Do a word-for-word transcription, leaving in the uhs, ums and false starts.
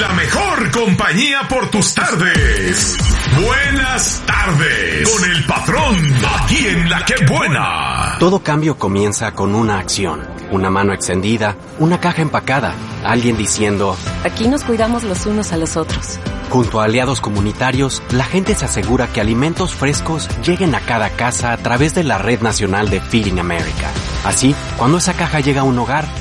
La mejor compañía por tus tardes. Buenas tardes. Con el patrón, aquí en La Que Buena. Todo cambio comienza con una acción. Una mano extendida, una caja empacada, alguien diciendo: aquí nos cuidamos los unos a los otros. Junto a aliados comunitarios, la gente se asegura que alimentos frescos lleguen a cada casa a través de la Red Nacional de Feeding America. Así, cuando esa caja llega a un hogar,